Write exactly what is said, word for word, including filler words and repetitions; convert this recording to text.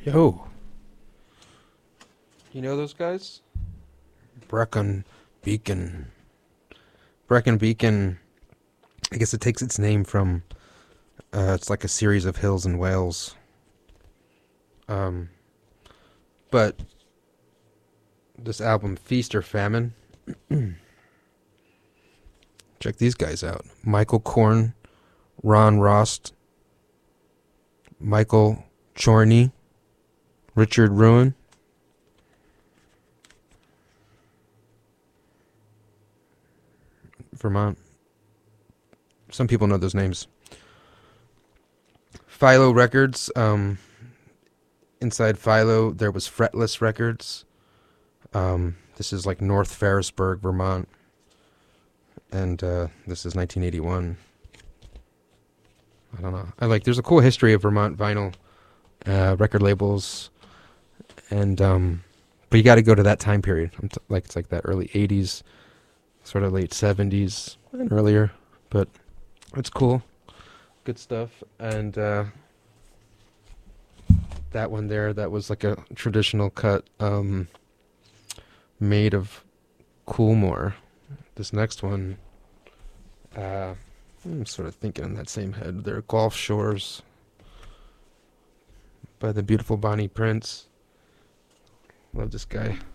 Yo, you know those guys? Brecon Beacon. Brecon Beacon, I guess it takes its name from, uh, it's like a series of hills in Wales. Um, but this album, Feast or Famine, check these guys out. Michael Korn, Ron Rost, Michael Chorney, Richard Ruin. Vermont. Some people know those names. Philo Records. Um, inside Philo, there was Fretless Records. Um, this is like North Ferrisburg, Vermont. And uh, this is nineteen eighty-one. I don't know. I like. There's a cool history of Vermont vinyl uh, record labels, and um, but you got to go to that time period. I'm t- like it's like that early eighties, sort of late seventies and earlier. But it's cool, good stuff. And uh, that one there, that was like a traditional cut, um, made of Coolmore. This next one, uh, I'm sort of thinking in that same head. They're Gulf Shores by the beautiful Bonnie Prince. Love this guy.